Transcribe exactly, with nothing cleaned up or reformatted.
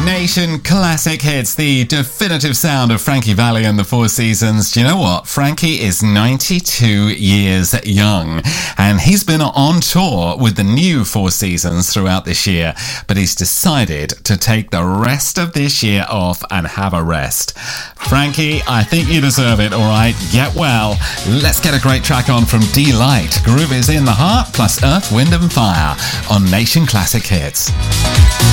Nation Classic Hits, the definitive sound of Frankie Valli and the Four Seasons. Do you know what? Frankie is ninety-two years young, and he's been on tour with the new Four Seasons throughout this year, but he's decided to take the rest of this year off and have a rest. Frankie, I think you deserve it, all right? Get well. Let's get a great track on from D-Light. Groove is in the heart, plus Earth, Wind and Fire on Nation Classic Hits.